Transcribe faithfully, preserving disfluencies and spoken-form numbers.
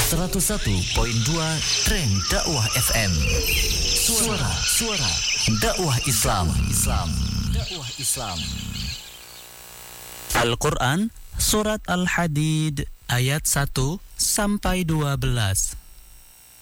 seratus satu koma dua Trend Dakwah F M. Suara Suara Dakwah Islam. Islam. Dakwah Islam. Al-Quran Surat Al-Hadid ayat satu sampai dua belas.